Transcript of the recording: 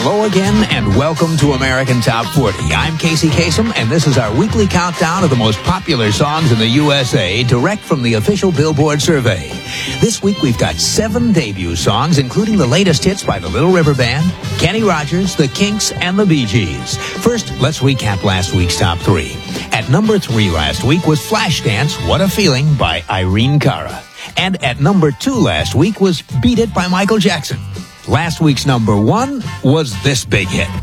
Hello again, and welcome to American Top 40. I'm Casey Kasem, and this is our weekly countdown of the most popular songs in the USA, direct from the official Billboard survey. This week, we've got 7 debut songs, including the latest hits by the Little River Band, Kenny Rogers, the Kinks, and the Bee Gees. First, let's recap last week's top 3. At number 3 last week was Flashdance, What a Feeling by Irene Cara. And at number 2 last week was Beat It by Michael Jackson. Last week's number 1 was this big hit.